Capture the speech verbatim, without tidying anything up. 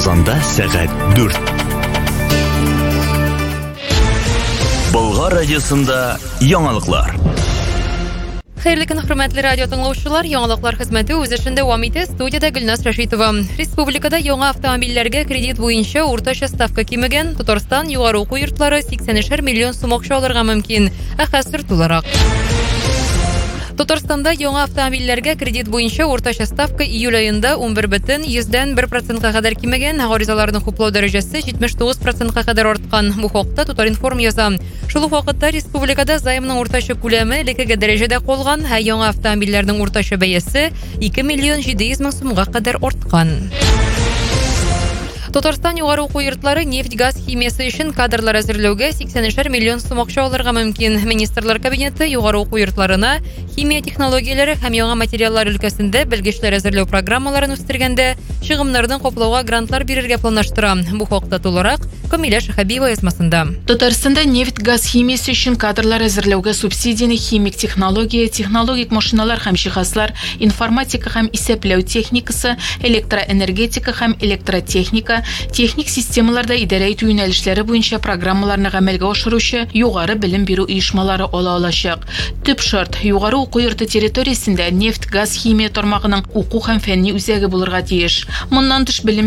Казанда сәгать дүрт. Болгар радиосында яңалыклар. Хәерле көн, хөрмәтле радио тыңлаучылар, яңалыклар хезмәте үз эшендә дәвам итә. Студиядә Гөлназ Рәшитова. Республикада яңа автомобильләргә кредит буенча уртача ставка кимегән. Татарстан югары уку йортлары сиксән өч миллион сум акча алырга мөмкин. Ә хәзер тулырак. Татарстанда яңа автомобильләргә кредит буенча уртача ставка июль аенда ун бер бөтен йөздән бер процентка кадәр кимегән. Гаризаларның хуплау дәрәҗәсе җитмеш тугыз процентка кадәр арткан. Бу хакта Татар-информ яза. Шул ук вакытта республикада займның уртача күләме элеккеге дәрәҗәдә калган, һәм яңа автомобильләрнең уртача бәясе ике миллион җиде йөз мең сумга кадәр арткан. Татарстан югары уку йортлары нефть, газ химиясе өчен кадрлар әзерләүгә сиксән өч миллион сум акча алырга мөмкин. Министрлар кабинеты югары уку йортларына химия технологияләре һәм яңа материаллар өлкәсендә белгечләр әзерләү программаларын үстергәндә чыгымнардан каплауга грантлар бирергә планлаштыра. Бу хакта тулырак Камилә Шахабиева язмасында. Татарстанда нефть, газ химиясе өчен кадрлар әзерләүгә субсидияны химик технология, технологик машиналар һәм җиһазлар, информатика һәм исәпләү техникасы, электроэнергетика һәм электротехника, техник системаларда идарә итү юнәлешләре буенча программаларны гамәлгә ашыручы югары белем бирү оешмалары ала алачак. Төп шарт югары уку йорты территориясендә нефть, газ химия тармагының уку һәм фәнни үзәге булырга тиеш. Моннан тыш белем